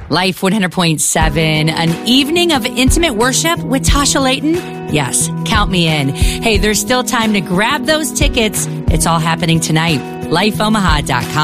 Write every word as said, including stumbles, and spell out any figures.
Life one hundred point seven, an evening of intimate worship with Tasha Layton? Yes, count me in. Hey, there's still time to grab those tickets. It's all happening tonight. life omaha dot com.